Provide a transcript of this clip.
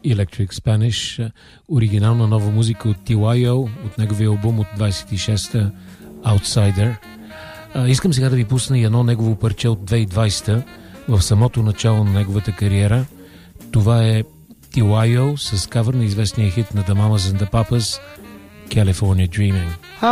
Electric Spanish, оригинална нова музика от T.Y.O. от неговия албум от 26-та Outsider. Искам сега да ви пусна и едно негово парче от 2020-та, в самото начало на неговата кариера. Това е T.Y.O. с кавър на известния хит на The Mamas and the Papas, California Dreaming.